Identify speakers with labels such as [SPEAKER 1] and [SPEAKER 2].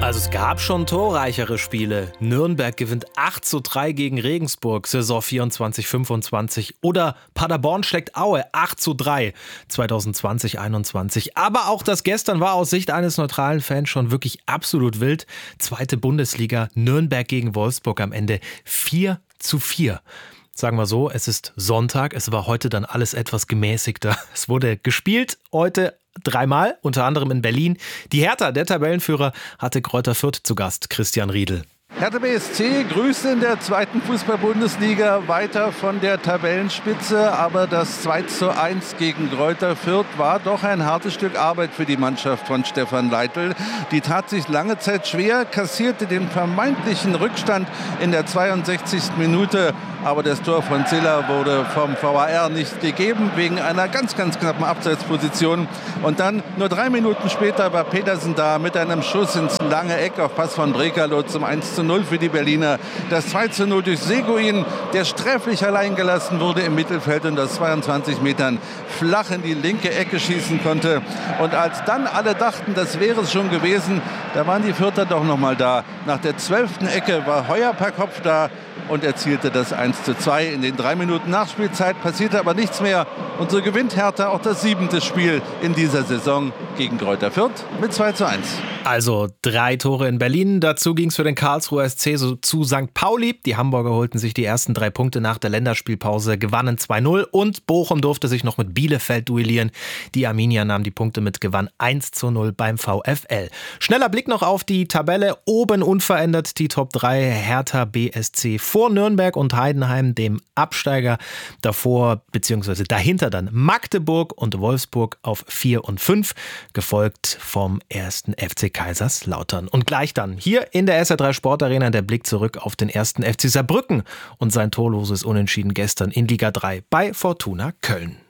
[SPEAKER 1] Also es gab schon torreichere Spiele. Nürnberg gewinnt 8:3 gegen Regensburg, Saison 24/25. Oder Paderborn schlägt Aue 8:3, 2020/21. Aber auch das gestern war aus Sicht eines neutralen Fans schon wirklich absolut wild. Zweite Bundesliga, Nürnberg gegen Wolfsburg am Ende 4:4. Sagen wir so, es ist Sonntag, es war heute dann alles etwas gemäßigter. Es wurde gespielt, heute dreimal, unter anderem in Berlin. Die Hertha, der Tabellenführer, hatte Greuther Fürth zu Gast, Christian Riedel.
[SPEAKER 2] Hertha BSC grüßt in der zweiten Fußball-Bundesliga weiter von der Tabellenspitze, aber das 2:1 gegen Greuther Fürth war doch ein hartes Stück Arbeit für die Mannschaft von Stefan Leitl. Die tat sich lange Zeit schwer, kassierte den vermeintlichen Rückstand in der 62. Minute, aber das Tor von Ziller wurde vom VAR nicht gegeben, wegen einer ganz knappen Abseitsposition. Und dann, nur 3 Minuten später, war Petersen da mit einem Schuss ins lange Eck auf Pass von Brekalo zum 1:0 für die Berliner. Das 2:0 durch Seguin, der sträflich allein gelassen wurde im Mittelfeld und aus 22 Metern flach in die linke Ecke schießen konnte. Und als dann alle dachten, das wäre es schon gewesen, da waren die Fürther doch noch mal da. Nach der 12. Ecke war Heuer per Kopf da und erzielte das 1:2. In den 3 Minuten Nachspielzeit passierte aber nichts mehr. Und so gewinnt Hertha auch das 7. Spiel in dieser Saison gegen Greuther Fürth mit 2:1.
[SPEAKER 1] Also 3 Tore in Berlin. Dazu ging es für den Karlsruher SC so zu St. Pauli. Die Hamburger holten sich die ersten 3 Punkte nach der Länderspielpause, gewannen 2:0 und Bochum durfte sich noch mit Bielefeld duellieren. Die Arminia nahm die Punkte mit, gewann 1:0 beim VfL. Schneller Blick noch auf die Tabelle. Oben unverändert die Top 3. Hertha BSC vor Nürnberg und Heidenheim, dem Absteiger. Davor bzw. dahinter dann Magdeburg und Wolfsburg auf 4 und 5, gefolgt vom 1. FC Kaiserslautern. Und gleich dann hier in der SR3 Sportarena der Blick zurück auf den 1. FC Saarbrücken und sein torloses Unentschieden gestern in Liga 3 bei Fortuna Köln.